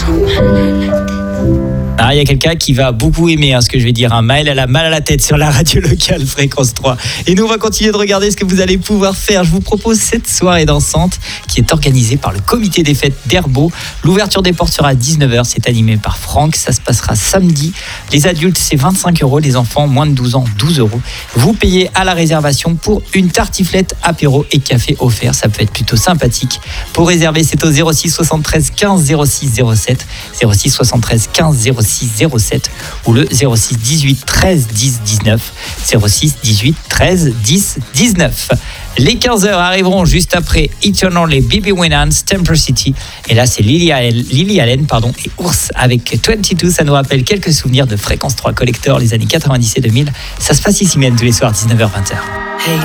Ah, il y a quelqu'un qui va beaucoup aimer ce que je vais dire. Maëlle, elle a mal à la tête sur la radio locale Fréquence 3. Et nous, on va continuer de regarder ce que vous allez pouvoir faire. Je vous propose cette soirée dansante qui est organisée par le comité des fêtes d'Herbeau. L'ouverture des portes sera à 19h. C'est animé par Franck. Ça se passera samedi. Les adultes, c'est 25 €. Les enfants, moins de 12 ans, 12 €. Vous payez à la réservation pour une tartiflette, apéro et café offert. Ça peut être plutôt sympathique. Pour réserver, c'est au 06 73 15 06 07. 06 73 15 06 07 ou le 06 18 13 10 19 06 18 13 10 19. Les 15h arriveront juste après Eternal et Bibi Winans, Temper City. Et là, c'est Lily Allen et Ours avec 22. Ça nous rappelle quelques souvenirs de Fréquence 3 Collector, les années 90 et 2000. Ça se passe ici même tous les soirs, 19h-20h. Hey,